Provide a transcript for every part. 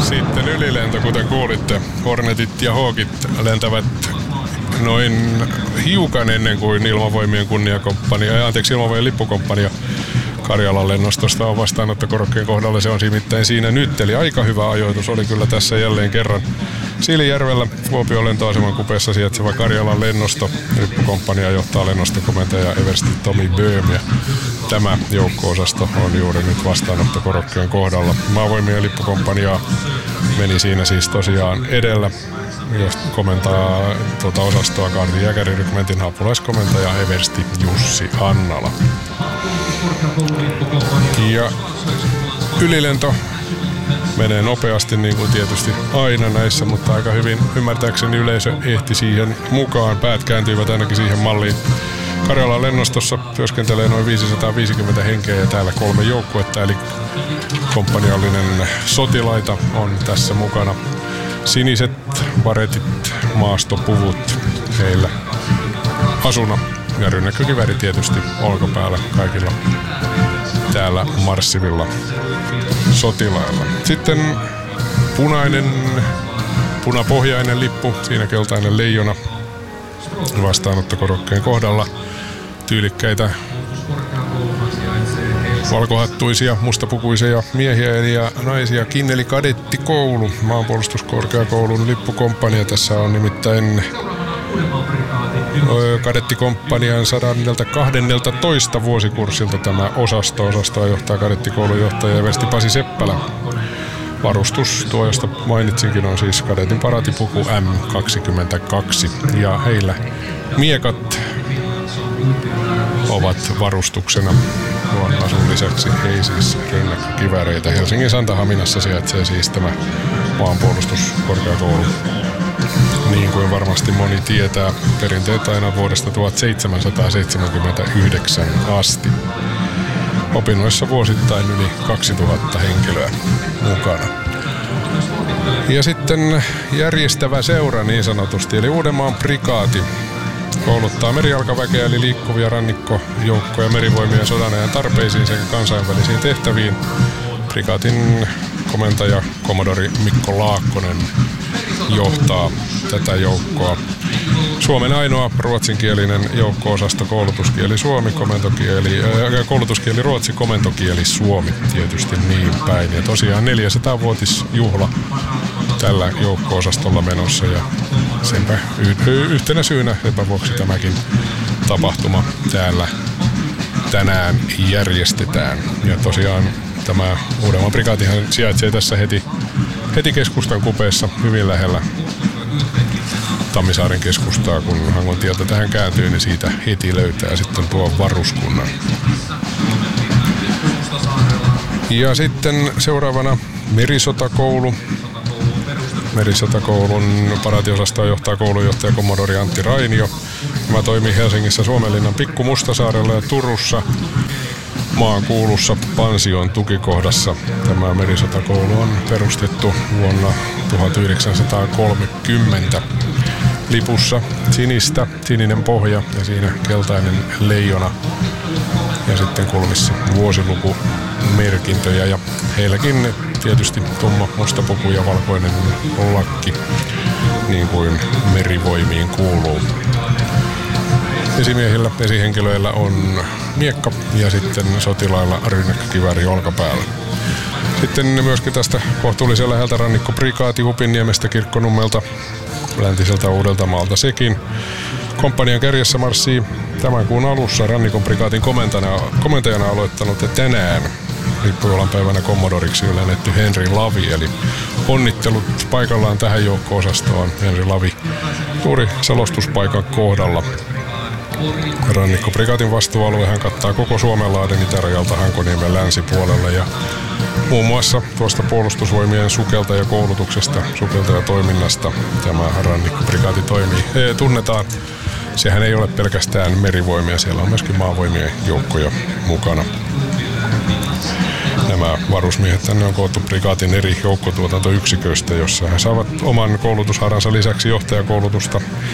Sitten ylilento, kuten kuulitte. Hornetit ja Hawkit lentävät noin hiukan ennen kuin Ilmavoimien Ilmavoimien lippukomppania Karjalan lennostosta on vastaanottokorokkeen kohdalla. Se on nimittäin siinä nyt, eli aika hyvä ajoitus oli kyllä tässä jälleen kerran. Siilijärvellä Kuopion lentoaseman kupeessa sijaitseva Karjalan lennosto. Lippukomppania johtaa lennostokomentaja eversti Tomi Böhm ja tämä joukko-osasto on juuri nyt vastaanottokorokkeen kohdalla. Maavoimien lippukomppania meni siinä siis tosiaan edellä, jos komentaa tuota osastoa Kaartin jäkärirykmentin apulaiskomentaja eversti Jussi Hannala. Ja ylilento menee nopeasti niin kuin tietysti aina näissä, mutta aika hyvin ymmärtääkseni yleisö ehti siihen mukaan. Päät kääntyivät ainakin siihen malliin. Karjalan lennostossa työskentelee noin 550 henkeä ja täällä 3 joukkuetta, eli komppaniallinen sotilaita on tässä mukana. Siniset baretit, maastopuvut heillä asuna ja rynnäkkökivääri tietysti olkapäällä kaikilla täällä marssivilla sotilailla. Sitten punapohjainen lippu, siinä keltainen leijona vastaanottokorokkeen kohdalla. Tyylikkäitä valkohattuisia, mustapukuisia miehiä ja naisia. Kinneli kadettikoulu, maanpuolustuskorkeakoulun lippukomppania. Tässä on nimittäin kadettikomppanian 112 vuosikurssilta tämä osasto. Osastoa johtaa kadettikoulun johtaja eversti Pasi Seppälä. Varustus, tuo josta mainitsinkin, on siis kadetin paraatipuku M22 ja heillä miekat ovat varustuksena. Tuon asun lisäksi ei siis rynnäkkökivääreitä. Helsingin Santahaminassa sijaitsee siis tämä maanpuolustuskorkeakoulu. Niin kuin varmasti moni tietää, perinteet aina vuodesta 1779 asti. Opinnoissa vuosittain yli 2000 henkilöä mukana. Ja sitten järjestävä seura niin sanotusti, eli Uudenmaan prikaati, kouluttaa merijalkaväkeä eli liikkuvia rannikkojoukkoja merivoimien sodanajan tarpeisiin sekä kansainvälisiin tehtäviin. Prikaatin komentaja Commodori Mikko Laakkonen johtaa tätä Suomen ainoa ruotsinkielinen joukko-osasto, koulutuskieli Suomi, koulutuskieli Ruotsi, komentokieli Suomi, tietysti niin päin. Ja tosiaan 400-vuotisjuhla tällä joukko-osastolla menossa ja senpä yhtenä syynä vuoksi tämäkin tapahtuma täällä tänään järjestetään. Ja tosiaan tämä Uudenmaan prikaatihan sijaitsee tässä heti keskustan kupeessa hyvin lähellä Tammisaaren keskustaa, kun Hangontietä tähän kääntyy, niin siitä heti löytää sitten tuon varuskunnan. Ja sitten seuraavana Merisotakoulu. Merisotakoulun paraatiosastoa johtaa koulujohtaja Commodori Antti Rainio. Tämä toimii Helsingissä Suomenlinnan Pikku Mustasaarella ja Turussa maan kuulussa Pansion tukikohdassa. Tämä Merisotakoulu on perustettu vuonna 1930. Lipussa sininen pohja ja siinä keltainen leijona ja sitten kulmissa vuosilukumerkintöjä ja heilläkin tietysti tumma musta puku ja valkoinen lakki niin kuin merivoimiin kuuluu. Esimiehillä, esihenkilöillä on miekka ja sitten sotilailla rynnäkkökivääri olkapäällä. Sitten myöskin tästä kohtuullisen läheltä rannikkoprikaati Upinniemestä Kirkkonummelta, läntiseltä Uudeltamaalta sekin. Komppanian kärjessä marssii tämän kuun alussa rannikon prikaatin komentajana aloittanut ja tänään lippujuhlan päivänä kommodoriksi ylennetty Henri Lavi, eli onnittelut paikallaan tähän joukko-osastoon. Henri Lavi juuri selostuspaikan kohdalla. Rannikkoprikaatin vastuualuehan kattaa koko Suomenlahden itärajalta Hankoniemen länsipuolelle ja muun muassa tuosta puolustusvoimien sukeltajakoulutuksesta, sukeltajatoiminnasta tämä rannikkoprikaati tunnetaan. Sehän ei ole pelkästään merivoimia, siellä on myöskin maavoimien joukkoja mukana. Nämä varusmiehet tänne on koottu prikaatin eri joukkotuotantoyksiköistä, jossa he saavat oman koulutushaaransa lisäksi johtajakoulutusta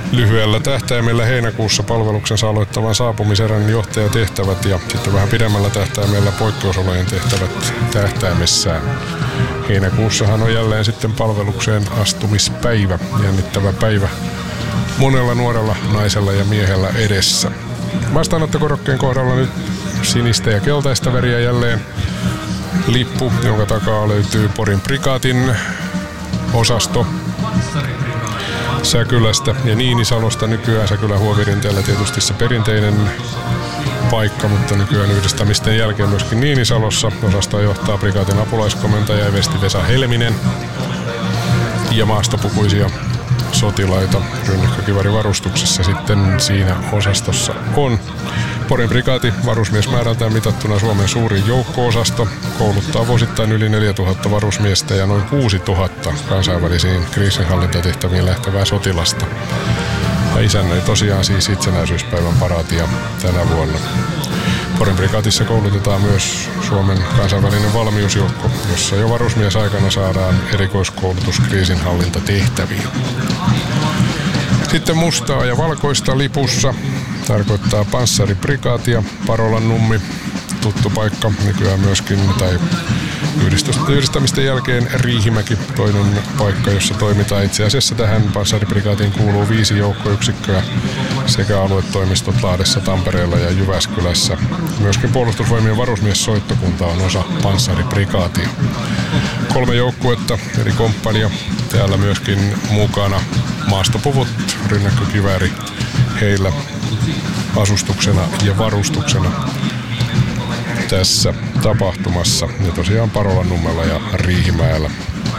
lyhyellä tähtäimellä heinäkuussa palveluksensa aloittavan saapumiserän johtajatehtävät ja sitten vähän pidemmällä tähtäimellä poikkeusolojen tehtävät tähtäimessään. Heinäkuussahan on jälleen sitten palvelukseen astumispäivä, jännittävä päivä monella nuorella naisella ja miehellä edessä. Vastaanottokorokkeen kohdalla nyt sinistä ja keltaista väriä jälleen lippu, jonka takaa löytyy Porin prikaatin osasto Säkylästä ja Niinisalosta. Nykyään Säkylän Huovirinteellä tietysti se perinteinen paikka, mutta nykyään yhdistämisten jälkeen myöskin Niinisalossa. Osastoa johtaa prikaatin apulaiskomentaja eversti Vesa Helminen ja maastopukuisia sotilaita rynnäkkökivärivarustuksessa sitten siinä osastossa on. Porin prikaati varusmiesmäärältään mitattuna Suomen suurin joukko-osasto kouluttaa vuosittain yli 4000 varusmiestä ja noin 6000 kansainvälisiin kriisinhallintatehtäviin lähtevää sotilasta. Ja isännöi tosiaan siis itsenäisyyspäivän paraatia tänä vuonna. Porin prikaatissa koulutetaan myös Suomen kansainvälinen valmiusjoukko, jossa jo varusmiesaikana saadaan erikoiskoulutus kriisinhallintatehtäviin. Sitten mustaa ja valkoista lipussa tarkoittaa panssariprikaatia, Parolan nummi, tuttu paikka nykyään myöskin, tai yhdistämisten jälkeen Riihimäki, toinen paikka, jossa toimitaan. Itse asiassa tähän panssariprikaatiin kuuluu 5 joukkoyksikköä sekä aluetoimistot Lahdessa, Tampereella ja Jyväskylässä. Myöskin puolustusvoimien varusmiessoittokunta on osa panssariprikaatia. 3 joukkuetta eri komppania täällä myöskin mukana. Maastopuvut, rynnäkkökivääri heillä asustuksena ja varustuksena tässä tapahtumassa. Ja tosiaan Parolan nummella ja Riihimäellä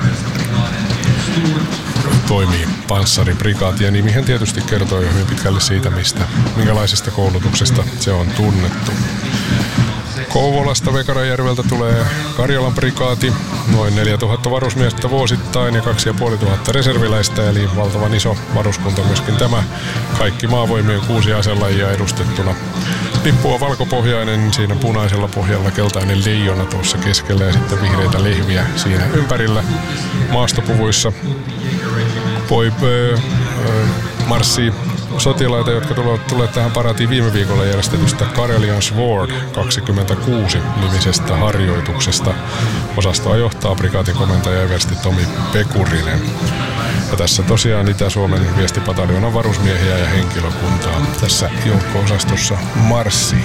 toimii panssariprikaati. Ja nimihän tietysti kertoo jo hyvin pitkälle siitä, minkälaisesta koulutuksesta se on tunnettu. Kouvolasta Vekarajärveltä tulee Karjalan prikaati, noin 4000 varusmiestä vuosittain ja 2500 reserviläistä, eli valtavan iso varuskunta myöskin tämä. Kaikki maavoimien 6 aselajia edustettuna. Lippu on valkopohjainen, siinä punaisella pohjalla keltainen leijona tuossa keskellä ja sitten vihreitä lehviä siinä ympärillä. Maastopuvuissa marssii sotilaita, jotka tulevat tähän paraatiin viime viikolla järjestetystä Karelian Sword 26 nimisestä harjoituksesta. Osastoa johtaa prikaatin komentaja eversti Tomi Pekurinen. Ja tässä tosiaan Itä-Suomen viestipataljoonan varusmiehiä ja henkilökuntaa tässä joukko-osastossa marssii.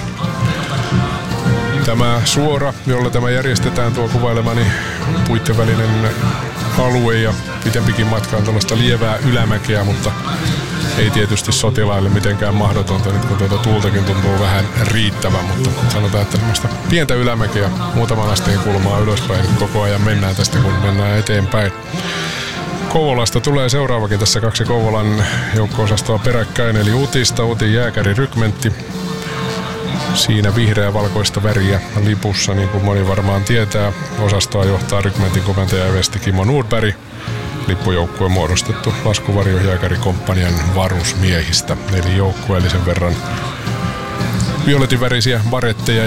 Tämä suora, jolla tämä järjestetään, tuo kuvailemani puitten välinen alue ja pitempikin matka on tällaista lievää ylämäkeä, mutta ei tietysti sotilaille mitenkään mahdotonta, nyt kun tuota tuultakin tuntuu vähän riittävän, mutta sanotaan, että semmoista pientä ylämäkeä, muutaman asteen kulmaa ylöspäin koko ajan mennään tästä, kun mennään eteenpäin. Kouvolasta tulee seuraavakin tässä 2 Kouvolan joukko-osastoa peräkkäin, eli Utin jääkärirykmentti. Siinä vihreä-valkoista väriä lipussa, niin kuin moni varmaan tietää. Osastoa johtaa rykmentin komentaja eversti Kimmo Nordberg. Lippujoukkue muodostettu laskuvarjojääkärikomppanian varusmiehistä, eli joukkueellisen verran violetinvärisiä baretteja